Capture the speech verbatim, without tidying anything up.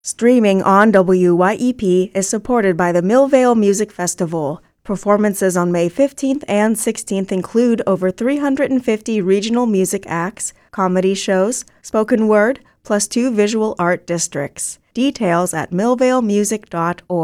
Streaming on W Y E P is supported by the Millvale Music Festival. Performances on May fifteenth and sixteenth include over three hundred fifty regional music acts, comedy shows, spoken word, plus two visual art districts. Details at millvale music dot org.